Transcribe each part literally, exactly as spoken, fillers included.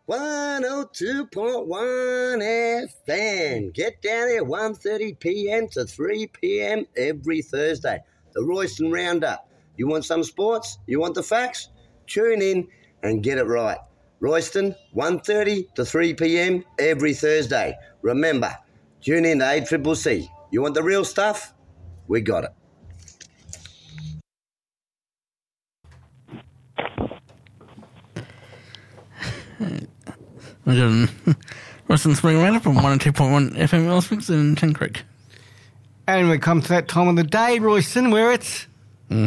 one oh two point one F M. Get down here one thirty p.m. to three p.m. every Thursday. The Royston Roundup. You want some sports? You want the facts? Tune in and get it right. Royston, one thirty to three p.m. every Thursday. Remember, tune in to A C C C. You want the real stuff? We got it. We got Royston Spring Roundup from one oh two point one F M Alice Springs in Tin Creek. And we come to that time of the day, Royston, where it's... Mm.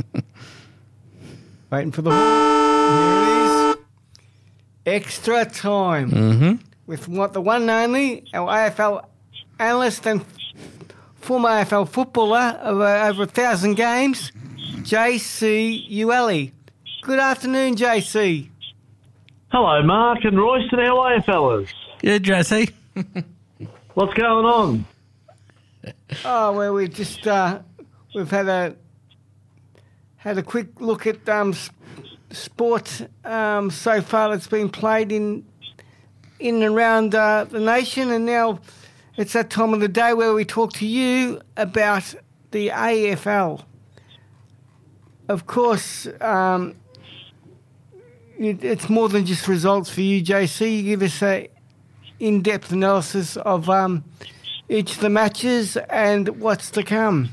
Waiting for the... Here it is. Extra time. Mm-hmm. With what the one and only, our A F L analyst and former A F L footballer of uh, over a thousand games, J C Ueli. Good afternoon, J C. Hello, Mark and Royston. How are you, fellas? Good, J C. What's going on? Oh, well, we just uh, we've had a had a quick look at um, sport um, so far that's been played in in and around uh, the nation, and now it's that time of the day where we talk to you about the A F L. Of course, um, it, it's more than just results for you, J C. You give us a in-depth analysis of um, each of the matches and what's to come.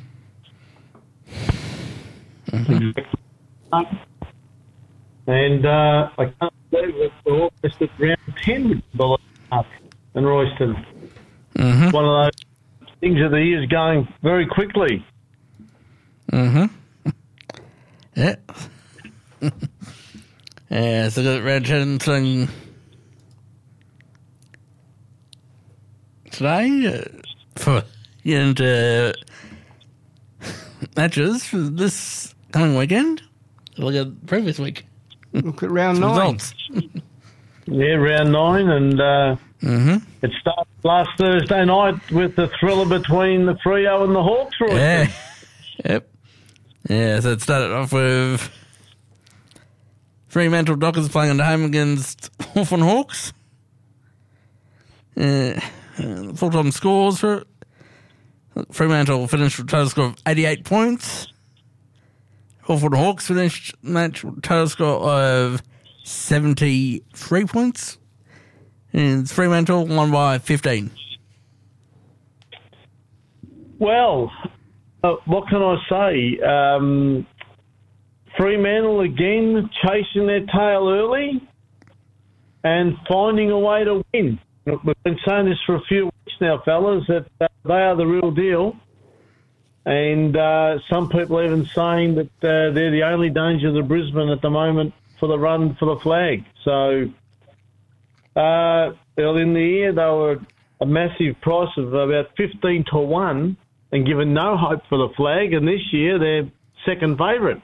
Mm-hmm. And uh, I can't believe it, we're almost at round ten with the Mark and Royston. Mm-hmm. One of those things of the year is going very quickly. Mm-hmm. Yeah. Yeah, so got round ten thing today uh, for and uh, matches for this coming weekend. Look at previous week. Look at round nine. Results. Yeah, round nine, and uh, mm-hmm. it started last Thursday night with the thriller between the Freo and the Hawks. Royston. Yeah. Yep. Yeah, so it started off with Fremantle Dockers playing at home against Hawthorn Hawks. Uh, uh, full-time scores for it. Fremantle finished with a total score of eighty-eight points. Hawthorn Hawks finished match with a total score of seventy-three points. And Fremantle won by fifteen. Well, uh, what can I say? Um, Fremantle again chasing their tail early and finding a way to win. We've been saying this for a few weeks now, fellas, that uh, they are the real deal. And uh, some people even saying that uh, they're the only danger to Brisbane at the moment for the run for the flag. So uh, early in the year, they were a massive price of about fifteen to one and given no hope for the flag. And this year, they're second favourite.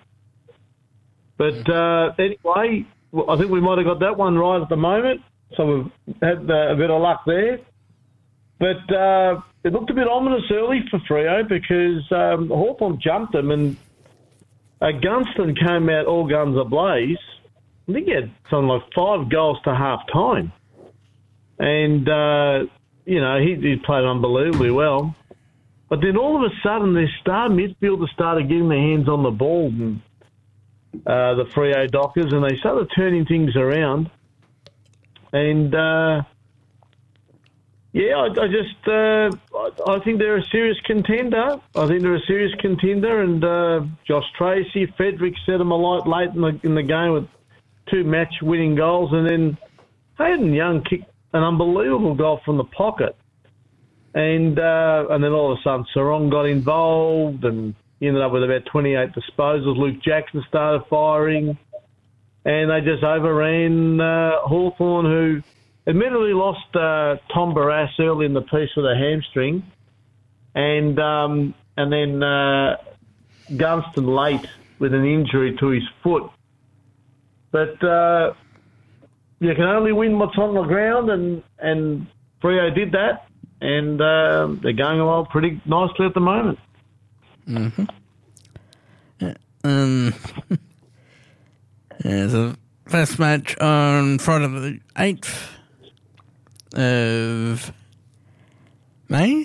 But uh, anyway, I think we might have got that one right at the moment. So we've had uh, a bit of luck there. But uh, it looked a bit ominous early for Freo because um, Hawthorn jumped them and uh, Gunston came out all guns ablaze. I think he had something like five goals to half-time. And, uh, you know, he, he played unbelievably well. But then all of a sudden, their star midfielder started getting their hands on the ball, and, uh, the Freo Dockers, and they started turning things around. And, uh, yeah, I, I just uh, I, I think they're a serious contender. I think they're a serious contender, and uh, Josh Tracy, Frederick set them alight late in the, in the game with two match-winning goals, and then Hayden Young kicked an unbelievable goal from the pocket. And uh, and then all of a sudden, Sarong got involved and he ended up with about twenty-eight disposals. Luke Jackson started firing, and they just overran uh, Hawthorn, who admittedly lost uh, Tom Barras early in the piece with a hamstring, and um, and then uh, Gunston late with an injury to his foot. But uh, you can only win what's on the ground, and, and Freo did that, and uh, they're going along pretty nicely at the moment. Mm-hmm. Yeah. Um, yeah, so first match on Friday the eighth of May.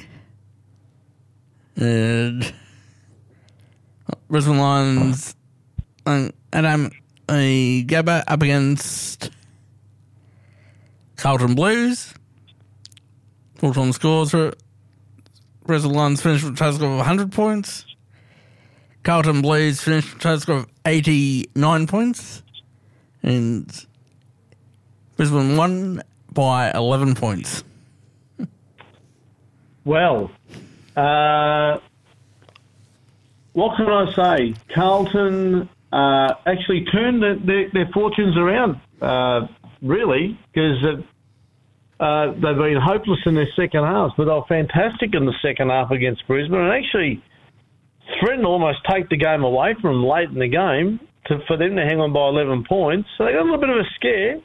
And Brisbane Lions um, Adam a Gabba up against Carlton Blues. Full-time scores for Brisbane Lions finished with a total score of one hundred points. Carlton Blues finished with a total score of eighty-nine points. And Brisbane won by eleven points. Well, uh, what can I say? Carlton uh, actually turned the, their, their fortunes around, uh, really, because uh, uh, they've been hopeless in their second half, but they were fantastic in the second half against Brisbane, and actually threatened to almost take the game away from them late in the game to, for them to hang on by eleven points. So they got a little bit of a scare.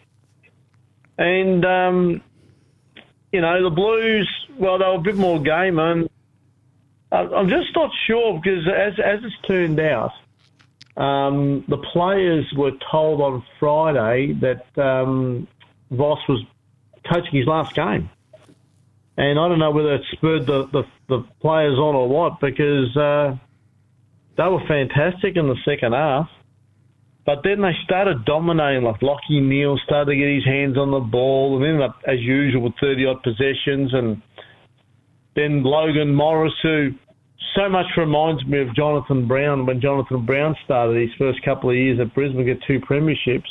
And, um, you know, the Blues, well, they were a bit more game, and I'm just not sure because as as it's turned out, um, the players were told on Friday that um, Voss was coaching his last game. And I don't know whether it spurred the, the, the players on or what, because uh, they were fantastic in the second half. But then they started dominating, like Lachie Neale started to get his hands on the ball and ended up, as usual, with thirty-odd possessions. And then Logan Morris, who so much reminds me of Jonathan Brown when Jonathan Brown started his first couple of years at Brisbane, get two premierships.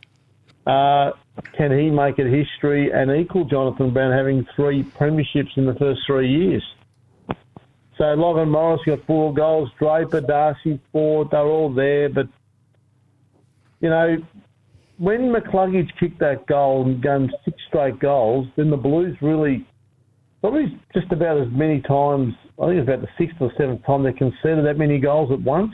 Uh, can he make it history and equal Jonathan Brown having three premierships in the first three years? So Logan Morris got four goals, Draper, Darcy, four, they're all there, but you know, when McCluggage kicked that goal and gone six straight goals, then the Blues really, probably just about as many times, I think it was about the sixth or seventh time they conceded that many goals at once.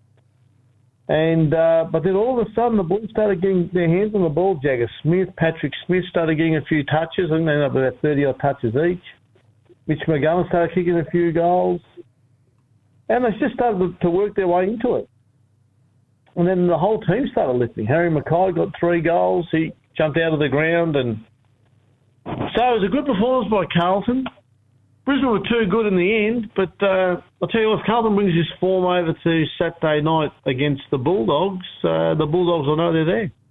And uh, but then all of a sudden the Blues started getting their hands on the ball. Jagger Smith, Patrick Smith started getting a few touches, and they ended up with about thirty-odd touches each. Mitch McGovern started kicking a few goals. And they just started to work their way into it. And then the whole team started lifting. Harry Mackay got three goals. He jumped out of the ground. And so it was a good performance by Carlton. Brisbane were too good in the end. But uh, I'll tell you what, if Carlton brings his form over to Saturday night against the Bulldogs, uh, the Bulldogs will know they're there.